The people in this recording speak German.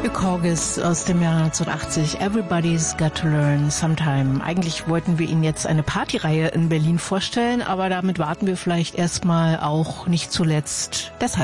Corgis aus dem Jahr 1980. Everybody's Got to Learn Sometime. Eigentlich wollten wir Ihnen jetzt eine Partyreihe in Berlin vorstellen, aber damit warten wir vielleicht erstmal auch nicht zuletzt deshalb.